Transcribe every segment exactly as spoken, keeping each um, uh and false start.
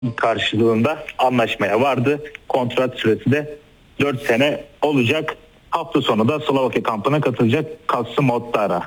karşılığında anlaşmaya vardı. Kontrat süresi de dört sene olacak. Hafta sonu da Slovakya kampına katılacak Kasım Ottara.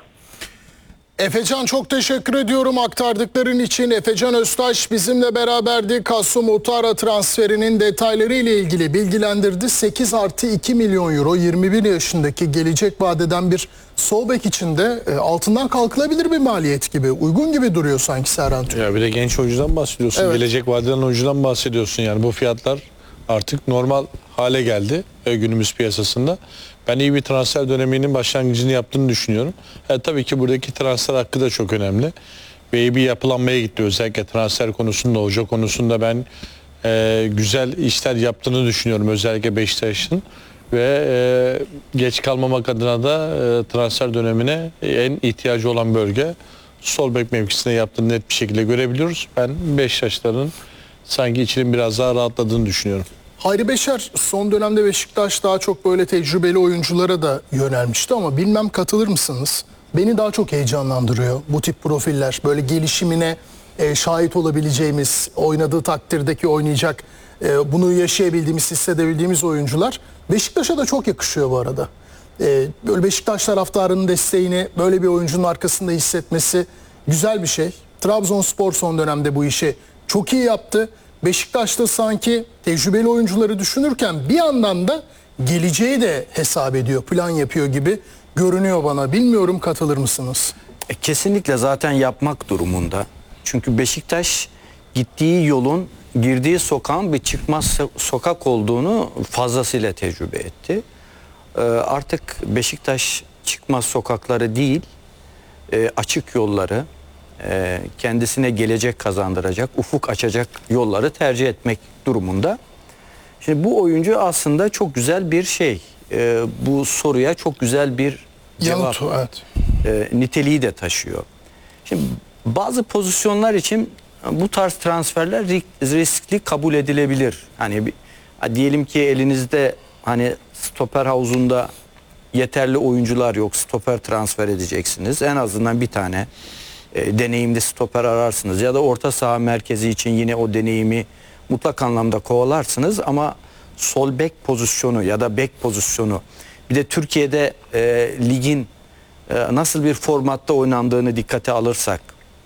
Efecan, çok teşekkür ediyorum aktardıkların için. Efecan Öztaş bizimle beraberdi. Kasım Ottara transferinin detayları ile ilgili bilgilendirdi. sekiz artı iki milyon euro yirmi bir yaşındaki gelecek vadeden bir sol bek için de e, altından kalkılabilir bir maliyet gibi. Uygun gibi duruyor sanki Serhan Tüy. Ya bir de genç oyuncudan bahsediyorsun. Evet. Gelecek vadeden oyuncudan bahsediyorsun. Yani bu fiyatlar artık normal hale geldi e, günümüz piyasasında. Ben iyi bir transfer döneminin başlangıcını yaptığını düşünüyorum. E, tabii ki buradaki transfer hakkı da çok önemli. Ve iyi bir yapılanmaya gitti. Özellikle transfer konusunda, hoca konusunda ben e, güzel işler yaptığını düşünüyorum. Özellikle Beşiktaş'ın. Ve e, geç kalmamak adına da e, transfer dönemine en ihtiyacı olan bölge sol bek mevkisine yaptığını net bir şekilde görebiliyoruz. Ben Beşiktaşların sanki içinin biraz daha rahatladığını düşünüyorum. Hayri Beşer son dönemde Beşiktaş daha çok böyle tecrübeli oyunculara da yönelmişti ama bilmem katılır mısınız? Beni daha çok heyecanlandırıyor bu tip profiller. Böyle gelişimine e, şahit olabileceğimiz, oynadığı takdirdeki oynayacak, e, bunu yaşayabildiğimiz, hissedebildiğimiz oyuncular Beşiktaş'a da çok yakışıyor bu arada. E, böyle Beşiktaş taraftarının desteğini böyle bir oyuncunun arkasında hissetmesi güzel bir şey. Trabzonspor son dönemde bu işi çok iyi yaptı. Beşiktaş'ta sanki tecrübeli oyuncuları düşünürken bir yandan da geleceği de hesap ediyor, plan yapıyor gibi görünüyor bana. Bilmiyorum, katılır mısınız? E, kesinlikle zaten yapmak durumunda. Çünkü Beşiktaş gittiği yolun, girdiği sokağın bir çıkmaz sokak olduğunu fazlasıyla tecrübe etti. E, artık Beşiktaş çıkmaz sokakları değil, e, açık yolları, kendisine gelecek kazandıracak, ufuk açacak yolları tercih etmek durumunda. Şimdi bu oyuncu aslında çok güzel bir şey. Bu soruya çok güzel bir cevap, Yanıt, evet. niteliği de taşıyor. Şimdi bazı pozisyonlar için bu tarz transferler riskli kabul edilebilir. Hani diyelim ki elinizde hani stoper havuzunda yeterli oyuncular yok. Stoper transfer edeceksiniz. En azından bir tane E, deneyimli stoper ararsınız ya da orta saha merkezi için yine o deneyimi mutlak anlamda kovalarsınız ama sol bek pozisyonu ya da bek pozisyonu, bir de Türkiye'de e, ligin e, nasıl bir formatta oynandığını dikkate alırsak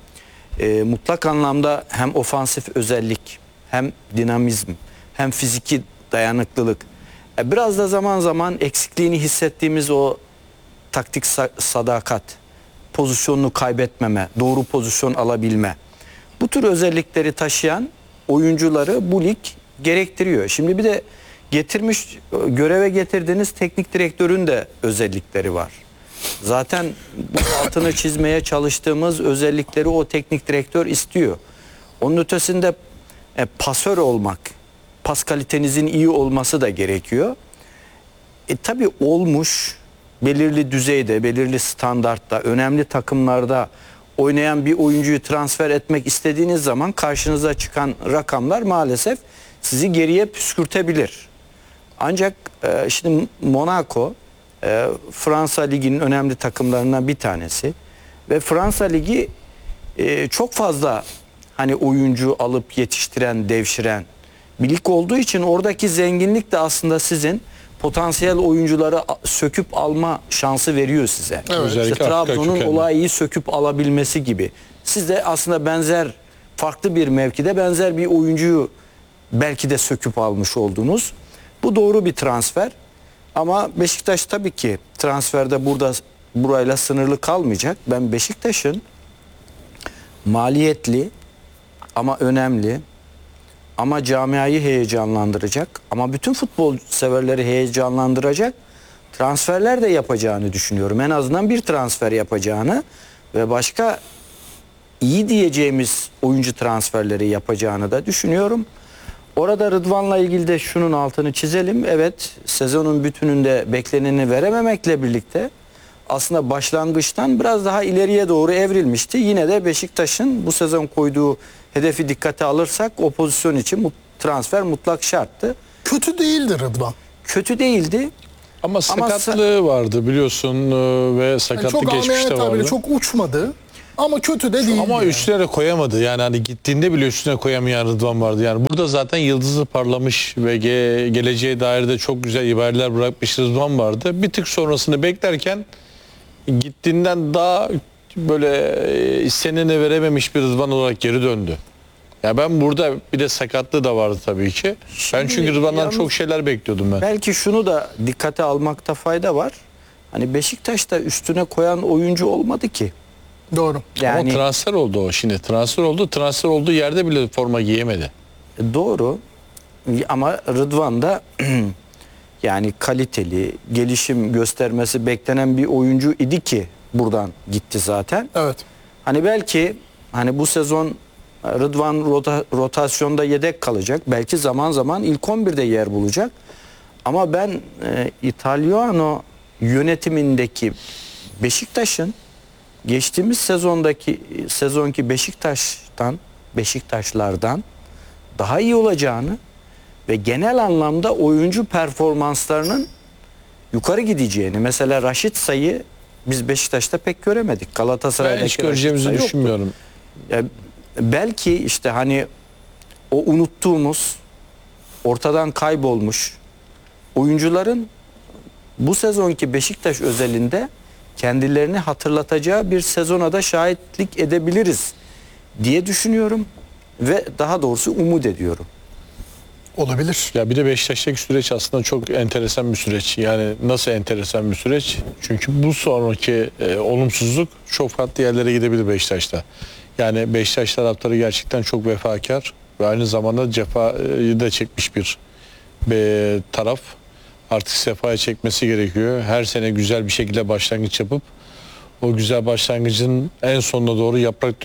e, mutlak anlamda hem ofansif özellik, hem dinamizm, hem fiziki dayanıklılık, e, biraz da zaman zaman eksikliğini hissettiğimiz o taktik sadakat, pozisyonunu kaybetmeme, doğru pozisyon alabilme. Bu tür özellikleri taşıyan oyuncuları bu lig gerektiriyor. Şimdi bir de getirmiş, göreve getirdiğiniz teknik direktörün de özellikleri var. Zaten bu altını çizmeye çalıştığımız özellikleri o teknik direktör istiyor. Onun ötesinde e, pasör olmak, pas kalitenizin iyi olması da gerekiyor. E tabii olmuş, belirli düzeyde, belirli standartta, önemli takımlarda oynayan bir oyuncuyu transfer etmek istediğiniz zaman karşınıza çıkan rakamlar maalesef sizi geriye püskürtebilir. Ancak e, şimdi Monaco e, Fransa Ligi'nin önemli takımlarından bir tanesi ve Fransa Ligi e, çok fazla hani oyuncu alıp yetiştiren, devşiren bir lig olduğu için oradaki zenginlik de aslında sizin potansiyel oyuncuları söküp alma şansı veriyor size. Evet. İşte Trabzon'un olayı söküp alabilmesi gibi. Siz de aslında benzer, farklı bir mevkide benzer bir oyuncuyu belki de söküp almış oldunuz. Bu doğru bir transfer. Ama Beşiktaş tabii ki transferde burada burayla sınırlı kalmayacak. Ben Beşiktaş'ın maliyetli ama önemli, ama camiayı heyecanlandıracak, ama bütün futbol severleri heyecanlandıracak transferler de yapacağını düşünüyorum. En azından bir transfer yapacağını ve başka iyi diyeceğimiz oyuncu transferleri yapacağını da düşünüyorum. Orada Rıdvan'la ilgili de şunun altını çizelim. Evet, sezonun bütününde bekleneni verememekle birlikte aslında başlangıçtan biraz daha ileriye doğru evrilmişti. Yine de Beşiktaş'ın bu sezon koyduğu hedefi dikkate alırsak o pozisyon için transfer mutlak şarttı. Kötü değildi Rıdvan. Kötü değildi. Ama sakatlığı ama vardı biliyorsun ve sakatlık yani geçmişte vardı. Çok uçmadı. Ama kötü de değil. Ama yani. üstüne de koyamadı. Yani hani gittiğinde bile üstüne koyamayan Rıdvan vardı. Yani burada zaten yıldızı parlamış ve ge- geleceğe dair de çok güzel ibareler bırakmış Rıdvan vardı. Bir tık sonrasını beklerken gittiğinden daha böyle e, istenene verememiş bir Rıdvan olarak geri döndü. Ya ben burada bir de sakatlığı da vardı tabii ki. Şimdi ben çünkü Rıdvan'dan yalnız- çok şeyler bekliyordum ben. Belki şunu da dikkate almakta fayda var. Hani Beşiktaş'ta üstüne koyan oyuncu olmadı ki. Doğru. Yani Ama transfer oldu o şimdi. Transfer oldu. Transfer olduğu yerde bile forma giyemedi. doğru. Ama Rıdvan da yani kaliteli, gelişim göstermesi beklenen bir oyuncu idi ki buradan gitti zaten. Evet. Hani belki hani bu sezon Rıdvan rota, rotasyonda yedek kalacak. Belki zaman zaman ilk on birde yer bulacak. Ama ben e, İtalyanO yönetimindeki Beşiktaş'ın geçtiğimiz sezondaki sezonki Beşiktaş'tan Beşiktaşlardan daha iyi olacağını ve genel anlamda oyuncu performanslarının yukarı gideceğini, mesela Raşit Say'ı biz Beşiktaş'ta pek göremedik. Galatasaray'daki Ben hiç göreceğimizi Raşit Say yoktu. düşünmüyorum. Ya, belki işte hani o unuttuğumuz, ortadan kaybolmuş oyuncuların bu sezonki Beşiktaş özelinde kendilerini hatırlatacağı bir sezona da şahitlik edebiliriz diye düşünüyorum ve daha doğrusu umut ediyorum. Olabilir. Ya bir de Beşiktaş'taki süreç aslında çok enteresan bir süreç. Yani nasıl enteresan bir süreç? Çünkü bu sonraki e, olumsuzluk çok farklı yerlere gidebilir Beşiktaş'ta. Yani Beşiktaş taraftarı gerçekten çok vefakar ve aynı zamanda cefayı da çekmiş bir bir taraf. Artık sefaya çekmesi gerekiyor. Her sene güzel bir şekilde başlangıç yapıp o güzel başlangıcın en sonuna doğru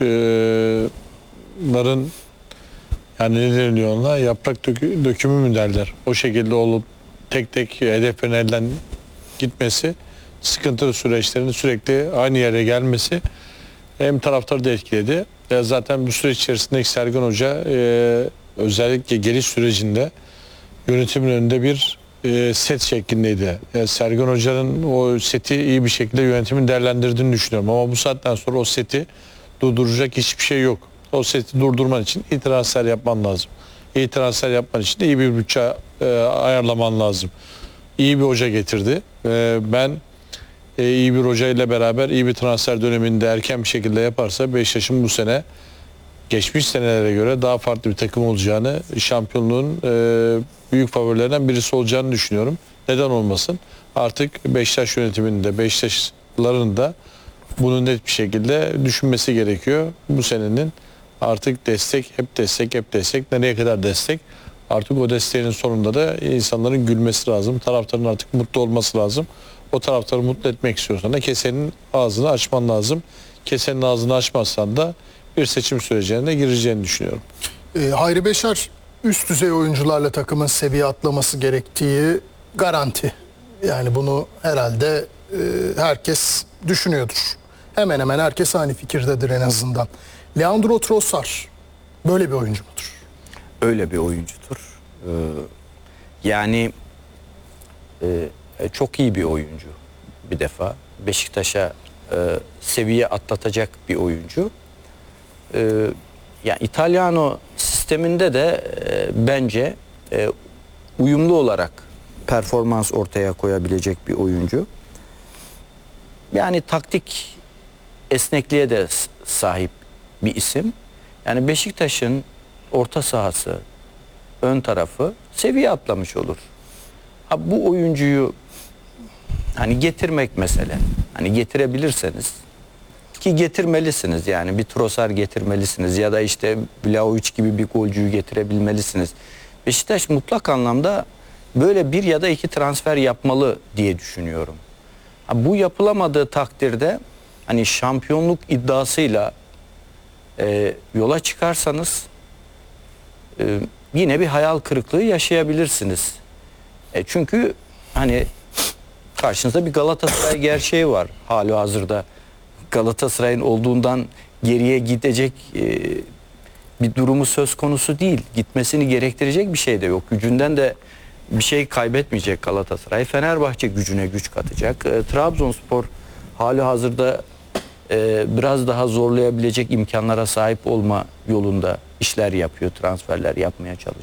yaprakların yani ne deniliyor ona? Yaprak dökü, dökümü mü derler? O şekilde olup tek tek hedeflerin elden gitmesi, sıkıntılı süreçlerin sürekli aynı yere gelmesi hem taraftarı da etkiledi. E zaten bu süreç içerisindeki Sergen Hoca e, özellikle geliş sürecinde yönetimin önünde bir e, set şeklindeydi. E, Sergen Hoca'nın o seti iyi bir şekilde yönetimin değerlendirdiğini düşünüyorum. Ama bu saatten sonra o seti durduracak hiçbir şey yok. O seti durdurman için iyi transfer yapman lazım. İyi transfer yapman için de iyi bir bütçe e, ayarlaman lazım. İyi bir hoca getirdi. E, ben e, iyi bir hoca ile beraber iyi bir transfer döneminde erken bir şekilde yaparsa Beşiktaş'ın bu sene geçmiş senelere göre daha farklı bir takım olacağını, şampiyonluğun e, büyük favorilerinden birisi olacağını düşünüyorum. Neden olmasın? Artık Beşiktaş yönetiminin de Beşiktaşlıların da bunu net bir şekilde düşünmesi gerekiyor. Bu senenin artık destek, hep destek, hep destek. Nereye kadar destek? Artık o desteğin sonunda da insanların gülmesi lazım. Taraftarın artık mutlu olması lazım. O taraftarı mutlu etmek istiyorsan da kesenin ağzını açman lazım. Kesenin ağzını açmazsan da bir seçim sürecine gireceğini düşünüyorum. Ee, Hayri Beşer üst düzey oyuncularla takımın seviye atlaması gerektiği garanti. Yani bunu herhalde e, herkes düşünüyordur. Hemen hemen herkes aynı fikirdedir en azından. Leandro Trossard böyle bir oyuncu mudur? Öyle bir oyuncudur. Ee, yani e, çok iyi bir oyuncu bir defa. Beşiktaş'a e, seviye atlatacak bir oyuncu. Ee, yani İtalyanO sisteminde de e, bence e, uyumlu olarak performans ortaya koyabilecek bir oyuncu. Yani taktik esnekliğe de s- sahip bir isim. Yani Beşiktaş'ın orta sahası, ön tarafı seviye atlamış olur. Ha, bu oyuncuyu hani getirmek mesele. Hani getirebilirseniz ki getirmelisiniz, yani bir Trossard getirmelisiniz ya da işte Vlahovic gibi bir golcüyü getirebilmelisiniz. Beşiktaş mutlak anlamda böyle bir ya da iki transfer yapmalı diye düşünüyorum. Ha, bu yapılamadığı takdirde hani şampiyonluk iddiasıyla e, yola çıkarsanız e, yine bir hayal kırıklığı yaşayabilirsiniz. E, çünkü hani karşınızda bir Galatasaray gerçeği var hali hazırda. Galatasaray'ın olduğundan geriye gidecek e, bir durumu söz konusu değil. Gitmesini gerektirecek bir şey de yok. Gücünden de bir şey kaybetmeyecek Galatasaray. Fenerbahçe gücüne güç katacak. E, Trabzonspor hali hazırda e, biraz daha zorlayabilecek imkanlara sahip olma yolunda işler yapıyor, transferler yapmaya çalışıyor.